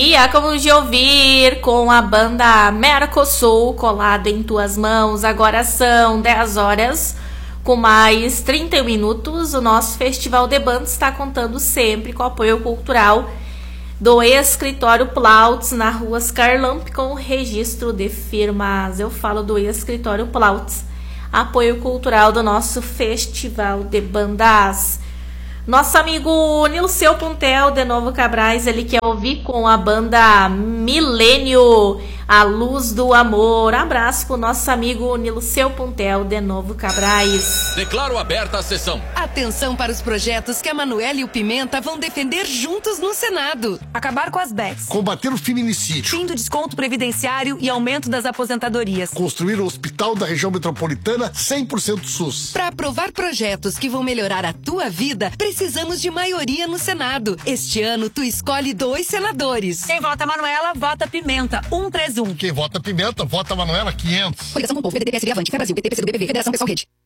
E acabamos de ouvir com a banda Mercosul, Colado em Tuas Mãos. Agora são 10 horas com mais 31 minutos. O nosso Festival de Bandas está contando sempre com o apoio cultural do Escritório Plautz, na rua Scarlamp, com registro de firmas. Eu falo do Escritório Plautz, apoio cultural do nosso Festival de Bandas. Nosso amigo Nilceu Puntel, de Novo Cabrais, ele quer ouvir com a banda Milênio, A Luz do Amor. Abraço pro nosso amigo Nilceu Puntel, de Novo Cabrais. Declaro aberta a sessão. Atenção para os projetos que a Manuela e o Pimenta vão defender juntos no Senado. Acabar com as bets. Combater o feminicídio. Fim do desconto previdenciário e aumento das aposentadorias. Construir o hospital da região metropolitana 100% SUS. Para aprovar projetos que vão melhorar a tua vida, precisamos de maioria no Senado. Este ano, tu escolhe 2 senadores. Quem vota Manuela, vota Pimenta. 131. Quem vota Pimenta, vota Manuela 500. Coligação com o povo, PDT, PSB, Avante, Fé Brasil, PT, PCdoB, PV, Federação Pessoal Rede.